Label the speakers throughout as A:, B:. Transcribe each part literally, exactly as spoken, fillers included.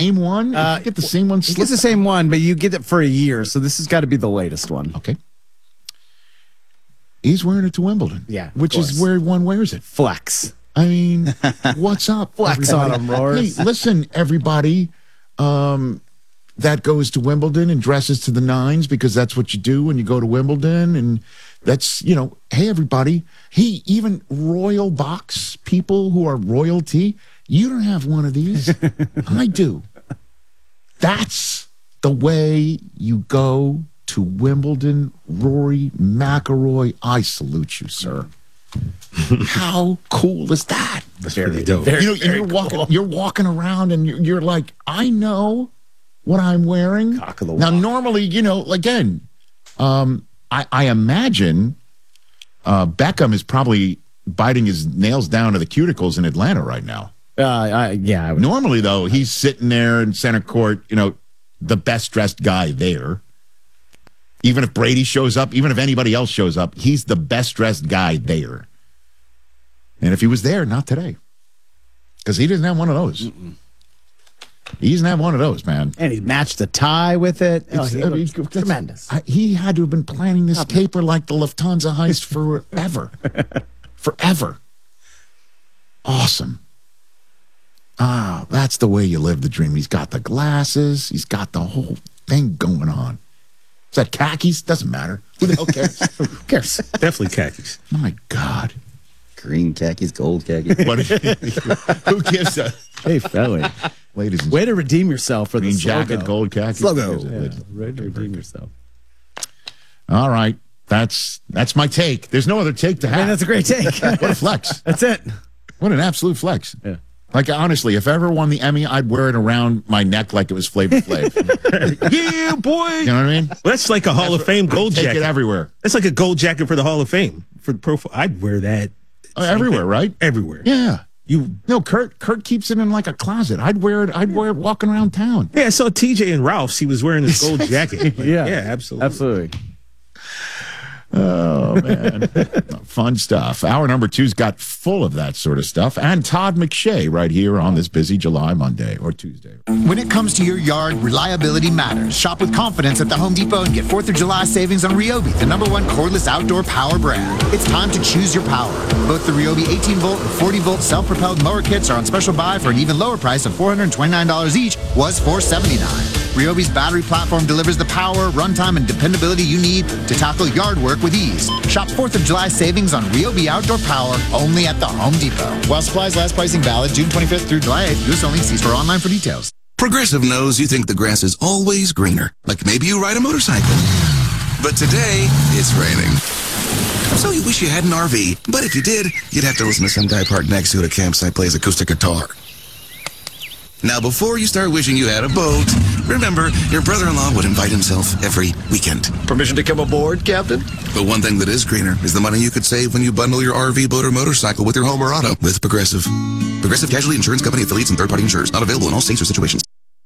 A: same one?
B: Uh,
A: you get the same one?
B: He gets the same one, but you get it for a year, so this has got to be the latest one.
A: Okay. He's wearing it to Wimbledon.
B: Yeah,
A: which is where one wears it.
B: Flex.
A: I mean, what's up?
B: Flex
A: everybody?
B: on him, Roars.
A: Hey, listen, everybody um, that goes to Wimbledon and dresses to the nines because that's what you do when you go to Wimbledon. And that's, you know, hey, everybody. Hey, even royal box people who are royalty, you don't have one of these. I do. That's the way you go to Wimbledon. Rory McIlroy, I salute you, sir. How cool is that?
C: Very dope.
A: Very, you know, you're walking, cool. you're walking around, and you're, you're like, I know what I'm wearing.
B: Cock of the
A: now,
B: walk.
A: normally, you know, again, um, I, I imagine uh, Beckham is probably biting his nails down to the cuticles in Atlanta right now.
B: Uh, I, yeah. I would.
A: Normally, though, he's sitting there in center court, you know, the best dressed guy there. Even if Brady shows up, even if anybody else shows up, he's the best dressed guy there. And if he was there, not today. Because he doesn't have one of those. Mm-mm. He doesn't have one of those, man.
B: And he matched the tie with it. Oh, he
A: I mean,
B: tremendous.
A: I, he had to have been planning this caper like the Lufthansa heist forever. Forever. Awesome. Ah, that's the way you live the dream. He's got the glasses. He's got the whole thing going on. Is that khakis? Doesn't matter. Who the hell cares?
B: Who cares?
C: Definitely khakis.
A: My God.
D: Green khakis, gold khakis.
A: What, who gives a...
B: Hey, Felly.
A: Ladies and
B: Way to redeem yourself for the
A: green jacket,
B: slogo.
A: gold khakis.
B: Slogo.
A: Yeah,
B: way to redeem yourself.
A: All right. That's that's my take. There's no other take to have.
B: I mean, that's a great take.
A: What a flex.
B: That's it.
A: What an absolute flex.
B: Yeah.
A: Like, honestly, if I ever won the Emmy, I'd wear it around my neck like it was Flavor Flav.
C: Yeah, boy.
A: You know what I mean?
C: Well, that's like a Hall
A: That's
C: of Fame
A: what-
C: gold
A: I'd take
C: jacket.
A: it everywhere.
C: That's like a gold jacket for the Hall of Fame. For the profile. I'd wear that.
A: Oh, everywhere, right?
C: Everywhere.
A: Yeah.
C: You
A: No, Kurt Kurt keeps it in like a closet. I'd wear it. I'd wear it walking around town.
C: Yeah, I saw T J and Ralph's. He was wearing his gold jacket. Like,
B: Yeah.
C: Yeah, absolutely.
B: Absolutely.
A: Oh, man. Fun stuff. Hour number two's got full of that sort of stuff. And Todd McShay right here on this busy July Monday or Tuesday.
E: When it comes to your yard, reliability matters. Shop with confidence at the Home Depot and get fourth of July savings on Ryobi, the number one cordless outdoor power brand. It's time to choose your power. Both the Ryobi eighteen volt and forty volt self-propelled mower kits are on special buy for an even lower price of four hundred twenty-nine dollars each, was four hundred seventy-nine dollars. Ryobi's battery platform delivers the power, runtime, and dependability you need to tackle yard work with ease. Shop fourth of July savings on Ryobi outdoor power only at the Home Depot. While supplies last, pricing valid June twenty-fifth through July eighth. U S only. See store online for details.
F: Progressive knows you think the grass is always greener. Like maybe you ride a motorcycle. But today, it's raining. So you wish you had an R V. But if you did, you'd have to listen to some guy parked next to you at a campsite plays acoustic guitar. Now, before you start wishing you had a boat, remember, your brother-in-law would invite himself every weekend.
G: Permission to come aboard, Captain?
F: But one thing that is greener is the money you could save when you bundle your R V, boat, or motorcycle with your home or auto with Progressive. Progressive Casualty Insurance Company affiliates and third-party insurers. Not available in all states or situations.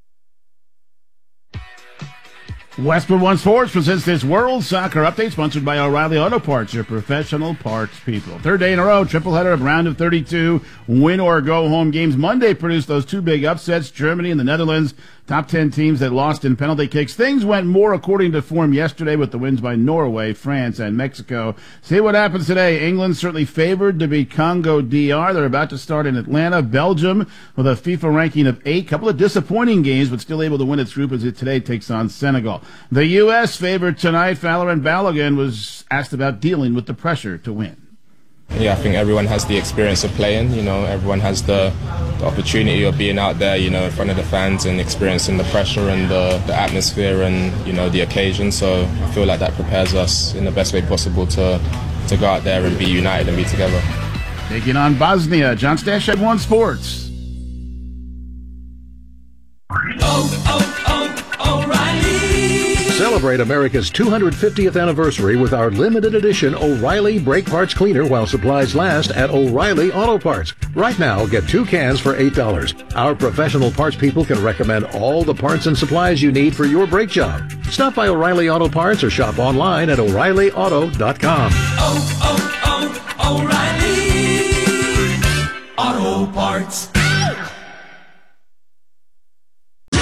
H: Westwood One Sports presents this World Soccer Update, sponsored by O'Reilly Auto Parts, your professional parts people. Third day in a row, triple header of round of thirty-two, win or go home games. Monday produced those two big upsets, Germany and the Netherlands, top ten teams that lost in penalty kicks. Things went more according to form yesterday with the wins by Norway, France, and Mexico. See what happens today. England certainly favored to beat Congo D R. They're about to start in Atlanta. Belgium with a FIFA ranking of eight. Couple of disappointing games, but still able to win its group as it today takes on Senegal. The U S favored tonight. Valorant Balogun was asked about dealing with the pressure to win.
I: Yeah, I think everyone has the experience of playing, you know, everyone has the, the opportunity of being out there, you know, in front of the fans and experiencing the pressure and the, the atmosphere and, you know, the occasion. So I feel like that prepares us in the best way possible to, to go out there and be united and be together.
H: Taking on Bosnia, John Stash at One Sports.
J: Oh, oh, oh, O'Reilly.
K: Celebrate America's two hundred fiftieth anniversary with our limited edition O'Reilly Brake Parts Cleaner while supplies last at O'Reilly Auto Parts. Right now, get two cans for eight dollars. Our professional parts people can recommend all the parts and supplies you need for your brake job. Stop by O'Reilly Auto Parts or shop online at O'Reilly Auto dot com.
J: Oh, oh, oh, O'Reilly Auto Parts.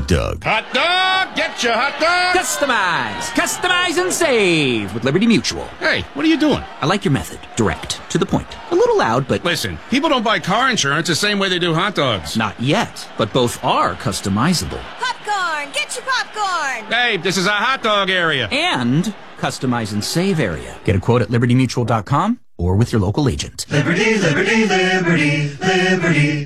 L: and Doug.
M: Hot dog! Get your hot dog!
N: Customize! Customize and save with Liberty Mutual.
M: Hey, what are you doing?
N: I like your method. Direct. To the point. A little loud, but...
M: Listen, people don't buy car insurance the same way they do hot dogs.
N: Not yet, but both are customizable.
O: Popcorn! Get your popcorn!
M: Hey, this is a hot dog area.
N: And customize and save area. Get a quote at liberty mutual dot com or with your local agent.
J: Liberty, liberty, liberty, liberty.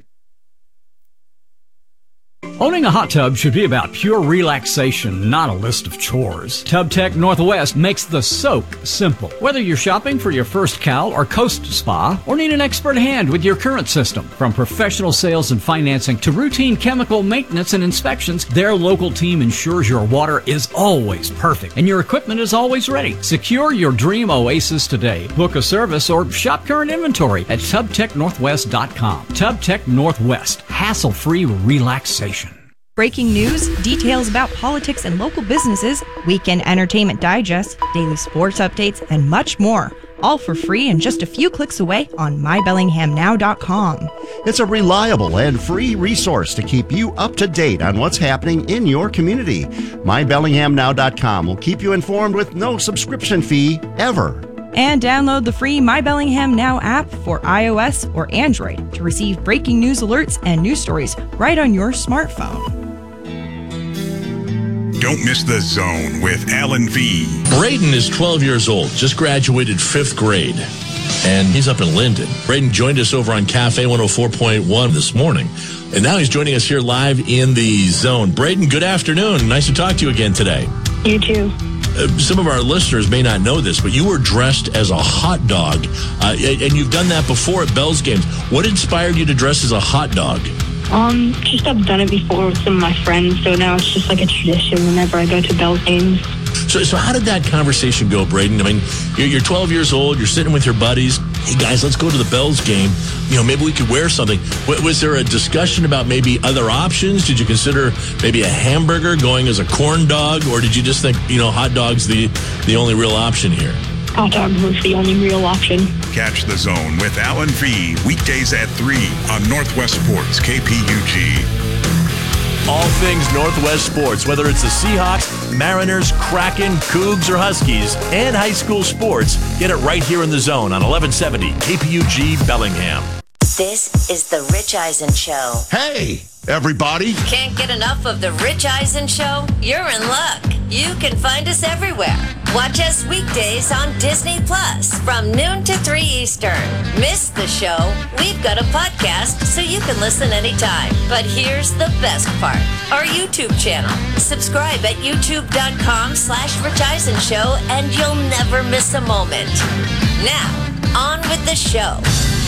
P: Owning a hot tub should be about pure relaxation, not a list of chores. TubTech Northwest makes the soak simple. Whether you're shopping for your first Cal or Coast Spa, or need an expert hand with your current system, from professional sales and financing to routine chemical maintenance and inspections, their local team ensures your water is always perfect and your equipment is always ready. Secure your dream oasis today. Book a service or shop current inventory at tub tech northwest dot com. TubTech Northwest, hassle-free relaxation.
Q: Breaking news, details about politics and local businesses, weekend entertainment digest, daily sports updates, and much more. All for free and just a few clicks away on my bellingham now dot com.
R: It's a reliable and free resource to keep you up to date on what's happening in your community. my bellingham now dot com will keep you informed with no subscription fee ever.
Q: And download the free My Bellingham Now app for iOS or Android to receive breaking news alerts and news stories right on your smartphone.
S: Don't miss The Zone with Alan V.
T: Braden is twelve years old, just graduated fifth grade, and he's up in Linden. Braden joined us over on Cafe one oh four point one this morning, and now he's joining us here live in The Zone. Braden, good afternoon. Nice to talk to you again today.
U: You too.
T: Uh, some of our listeners may not know this, but you were dressed as a hot dog, uh, and you've done that before at Bell's games. What inspired you to dress as a hot dog?
U: Um, just I've done it before with some of my friends, so now it's just like a tradition whenever I go to Bell's games.
T: So, so how did that conversation go, Braden? I mean, you're, you're twelve years old, you're sitting with your buddies. Hey, guys, let's go to the Bell's game. You know, maybe we could wear something. W- was there a discussion about maybe other options? Did you consider maybe a hamburger going as a corn dog? Or did you just think, you know, hot dog's the, the only real option here?
U: Hot dog was the only real option.
S: Catch The Zone with Alan V. weekdays at three on Northwest Sports, K P U G.
T: All things Northwest sports, whether it's the Seahawks, Mariners, Kraken, Cougs, or Huskies, and high school sports, get it right here in The Zone on eleven seventy K P U G Bellingham.
O: This is the Rich Eisen Show.
A: Hey, everybody.
O: Can't get enough of the Rich Eisen Show? You're in luck. You can find us everywhere. Watch us weekdays on Disney Plus from noon to three Eastern. Miss the show? We've got a podcast so you can listen anytime. But here's the best part. Our YouTube channel. Subscribe at youtube.com slash Rich Eisen Show and you'll never miss a moment. Now, on with the show.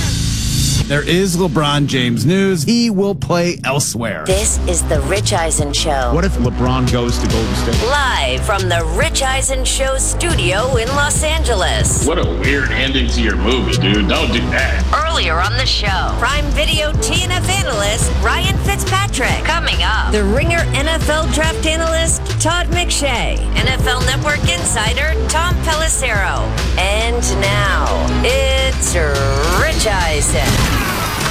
B: There is LeBron James news. He will play elsewhere.
O: This is the Rich Eisen Show.
A: What if LeBron goes to Golden State?
O: Live from the Rich Eisen Show studio in Los Angeles.
V: What a weird ending to your movie, dude. Don't do that.
O: Earlier on the show, Prime Video T N F analyst Ryan Fitzpatrick. Coming up, the Ringer N F L draft analyst Todd McShay. N F L Network insider Tom Pelissero. And now, it's Rich Eisen.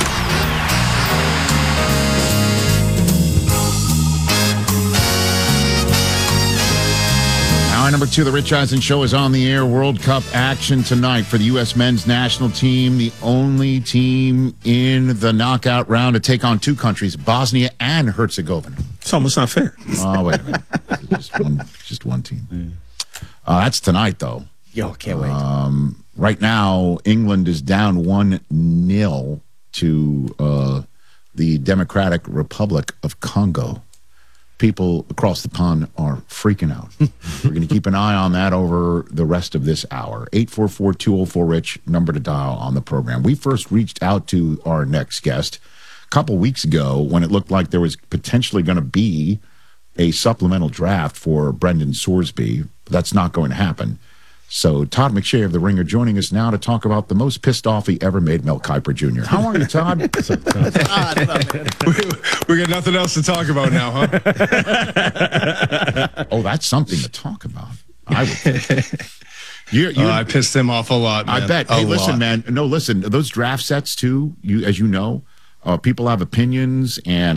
A: Hour number two, the Rich Eisen Show is on the air. World Cup action tonight for the U S men's national team, the only team in the knockout round to take on two countries, Bosnia and Herzegovina.
C: It's almost not fair.
A: Oh, wait a minute. just, one, just one team. Uh, that's tonight, though.
B: Yo, can't wait.
A: Um, right now, England is down one nil to uh, the Democratic Republic of Congo. People across the pond are freaking out. We're going to keep an eye on that over the rest of this hour. eight four four, two oh four, RICH, number to dial on the program. We first reached out to our next guest a couple weeks ago when it looked like there was potentially going to be a supplemental draft for Brendan Sorsby. That's not going to happen. So Todd McShay of The Ringer joining us now to talk about the most pissed off he ever made, Mel Kiper Junior How are you, Todd?
W: We got nothing else to talk about now, huh?
A: Oh, that's something to talk about. I would think. You're, you're,
W: uh, I pissed him off a lot, man.
A: I bet.
W: A
A: Hey, listen,
W: lot.
A: man. No, listen. Those draft sets, too, you as you know, uh, people have opinions, and